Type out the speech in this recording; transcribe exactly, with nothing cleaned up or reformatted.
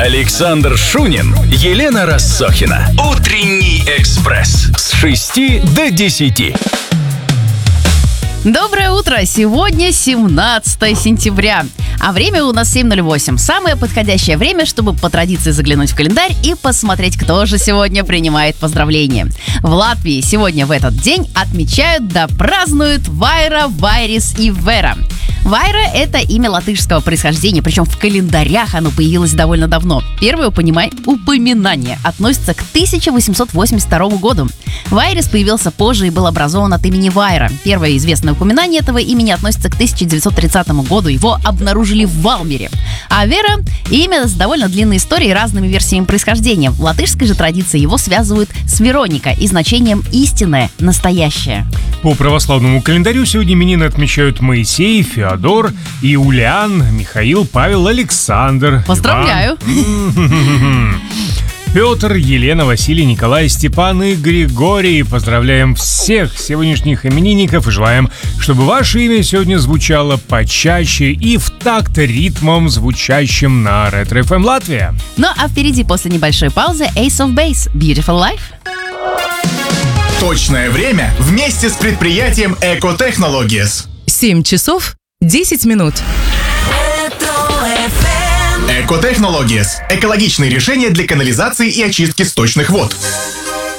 Александр Шунин, Елена Рассохина. Утренний экспресс с шести до десяти. Доброе утро! Сегодня семнадцатое сентября, а время у нас семь ноль восемь. Самое подходящее время, чтобы по традиции заглянуть в календарь и посмотреть, кто же сегодня принимает поздравления. В Латвии сегодня в этот день отмечают да празднуют Вайра, Вайрис и Вера. Вайра – это имя латышского происхождения, причем в календарях оно появилось довольно давно. Первое упоминай- упоминание относится к тысяча восемьсот восемьдесят второму году. Вайрис появился позже и был образован от имени Вайра. Первое известное упоминание этого имени относится к тысяча девятьсот тридцатому году. Его обнаружили в Валмере. А Вера – имя с довольно длинной историей и разными версиями происхождения. В латышской же традиции его связывают с Вероника и значением «истинное», «настоящее». По православному календарю сегодня именины отмечают Моисей, Феодор, Иулиан, Михаил, Павел, Александр. Поздравляю! Иван. Петр, Елена, Василий, Николай, Степан и Григорий. Поздравляем всех сегодняшних именинников и желаем, чтобы ваше имя сегодня звучало почаще и в такт ритмом, звучащим на Ретро эф эм Латвия. Ну а впереди после небольшой паузы Ace of Base, Beautiful Life. Точное время вместе с предприятием Eco Technologies. семь часов десять минут. Eco Technologies – экологичные решения для канализации и очистки сточных вод.